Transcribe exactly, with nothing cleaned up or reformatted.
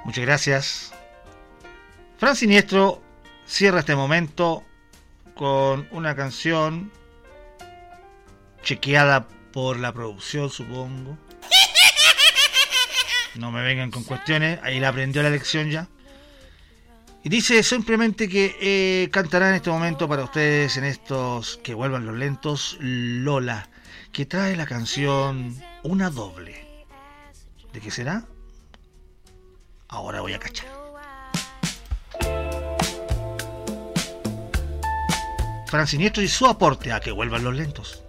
Muchas gracias. Fran Siniestro cierra este momento con una canción chequeada por la producción, supongo. No me vengan con cuestiones, ahí la aprendió la lección ya. Y dice simplemente que eh, cantará en este momento para ustedes, en estos que vuelvan los lentos, Lola, que trae la canción Una Doble. ¿De qué será? Ahora voy a cachar. Fran Siniestro y su aporte a que vuelvan los lentos.